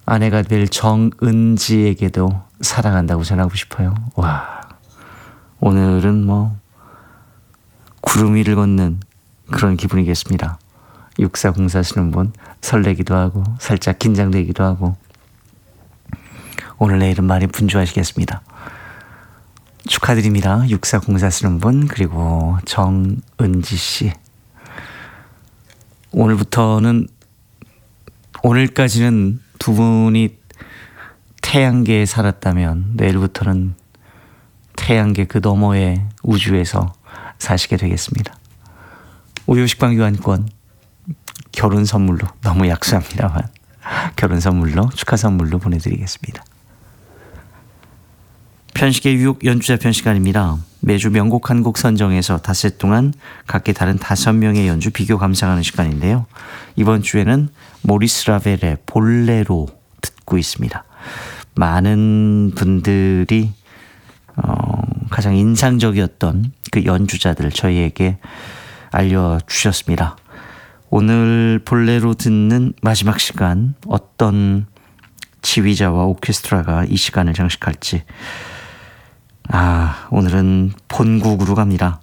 아내가 될 정은지에게도 사랑한다고 전하고 싶어요. 와, 오늘은 뭐 구름 위를 걷는 그런 기분이겠습니다. 6404 쓰는 분 설레기도 하고 살짝 긴장되기도 하고 오늘 내일은 많이 분주하시겠습니다. 축하드립니다. 6404 쓰는 분 그리고 정은지 씨. 오늘까지는 두 분이 태양계에 살았다면 내일부터는 태양계 그 너머의 우주에서 사시게 되겠습니다. 우유식빵 교환권 결혼 선물로 너무 약소합니다만 결혼 선물로 축하 선물로 보내드리겠습니다. 편식의 유혹 연주자 편 시간입니다. 매주 명곡 한 곡 선정해서 닷새 동안 각기 다른 5명의 연주 비교 감상하는 시간인데요. 이번 주에는 모리스 라벨의 볼레로 듣고 있습니다. 많은 분들이 가장 인상적이었던 그 연주자들 저희에게 알려주셨습니다. 오늘 볼레로 듣는 마지막 시간 어떤 지휘자와 오케스트라가 이 시간을 장식할지 오늘은 본국으로 갑니다.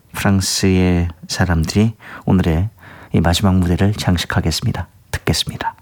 프랑스의 사람들이 오늘의 이 마지막 무대를 장식하겠습니다. 듣겠습니다.